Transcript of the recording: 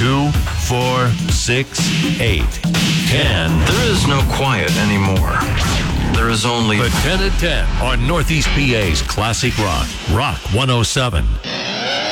2, 4, 6, 8, 10. There is no quiet anymore. There is only The 10 at 10 on Northeast PA's Classic Rock. Rock 107.